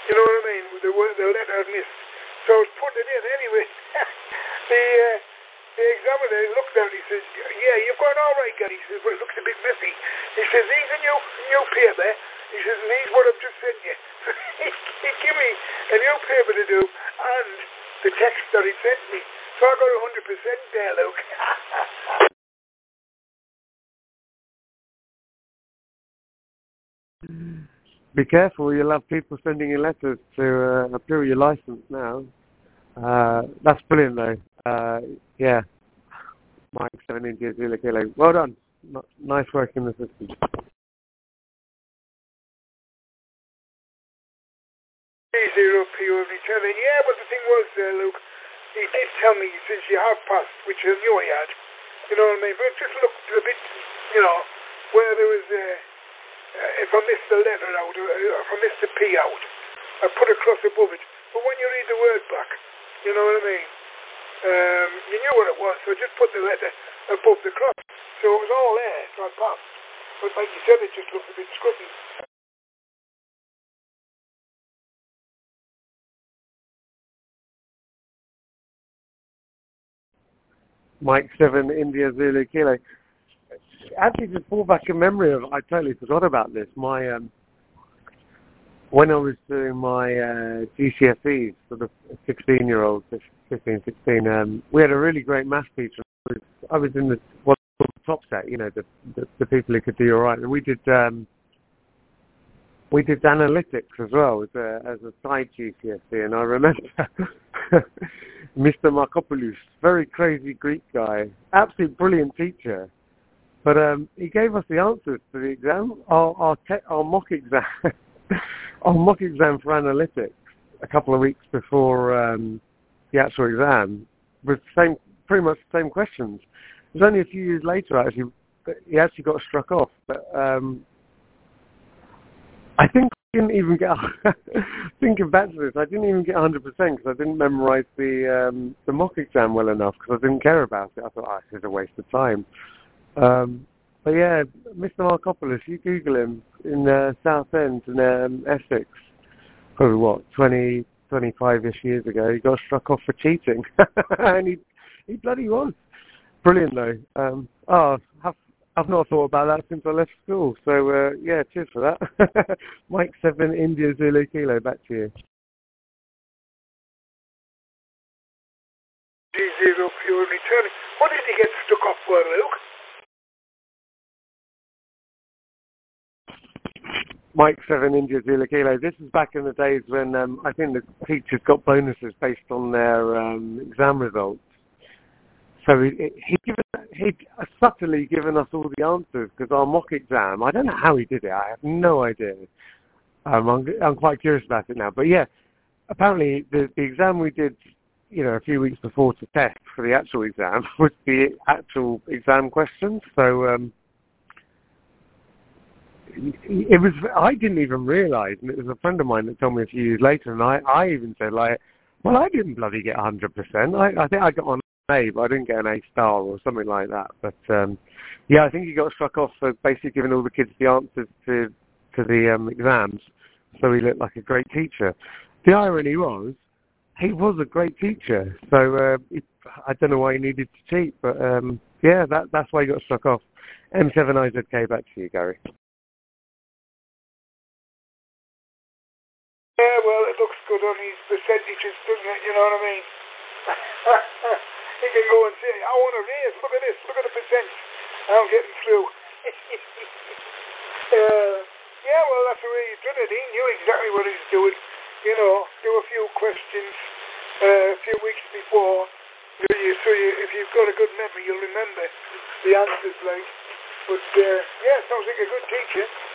You know what I mean? The letter I'd missed. So I was putting it in anyway. The examiner looked at it, he says, yeah, you've got all right, Gary. He says, but it looks a bit messy. He says, these are new paper. He says, and here's what I've just sent you. So he gave me a new paper to do and the text that he sent me. So I got 100% there, Luke. Be careful, you'll have people sending you letters to appeal your license now. That's brilliant though. Yeah. Mike 7 India Zulu Kilo. Well done. Nice work in the system. 30 POV telling, yeah, but the thing was, Luke, he did tell me, since you have passed, which I knew I had, you know what I mean, but it just looked a bit, you know, where there was, if I missed the letter out, if I missed the P out, I put a cross above it, but when you read the word back, you know what I mean, you knew what it was, so I just put the letter above the cross, so it was all there, so I passed, but like you said, it just looked a bit scruffy. Mike 7 India Zulu Kilo. Actually, just fall back in memory of, I totally forgot about this. My when I was doing my GCSEs for the 16-year-olds, 15, 16, we had a really great maths teacher. I was in the top set, you know, the people who could do all right, and we did analytics as well as a side GCSE, and I remember Mr. Markopoulos, very crazy Greek guy, absolute brilliant teacher. But he gave us the answers to the exam, our mock exam, our mock exam for analytics a couple of weeks before the actual exam was pretty much the same questions. It was only a few years later actually he actually got struck off. But I think I didn't even get thinking back to this. I didn't even get 100% because I didn't memorise the mock exam well enough because I didn't care about it. I thought, this is a waste of time. But yeah, Mr. Markopoulos, you Google him in Southend in Essex, probably 25-ish years ago, he got struck off for cheating. And he bloody was. Brilliant though. I've not thought about that since I left school. So yeah, cheers for that. Mike 7 India Zulu Kilo, back to you. 0 pure returning. What did he get stuck off for, Luke? Mike 7 India Zulu Kilo. This is back in the days when I think the teachers got bonuses based on their exam results. So he'd subtly given us all the answers because our mock exam, I don't know how he did it. I have no idea. I'm quite curious about it now. But yeah, apparently the exam we did, you know, a few weeks before to test for the actual exam was the actual exam questions. So it was, I didn't even realise, and it was a friend of mine that told me a few years later, and I even said, like, well, I didn't bloody get 100%. I think I got an A, but I didn't get an A star or something like that. But yeah, I think he got struck off for basically giving all the kids the answers to the exams, so he looked like a great teacher. The irony was, he was a great teacher, so I don't know why he needed to cheat, but yeah, that's why he got struck off. M7IZK, back to you, Gary. Yeah, well, it looks good on his percentages, doesn't it? You know what I mean? He can go and say, I want to raise, look at this, look at the percent. I'm getting through. Yeah, well, that's the way he's done it. He knew exactly what he's doing. You know, do a few questions a few weeks before. So if you've got a good memory, you'll remember the answers, like. But, yeah, sounds like a good teacher.